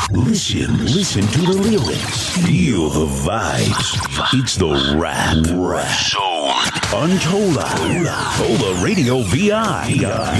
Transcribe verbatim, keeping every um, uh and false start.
Listen, listen to the lyrics. Feel the vibes. It's the Rap Rap Zone. Untold Tola Radio V I.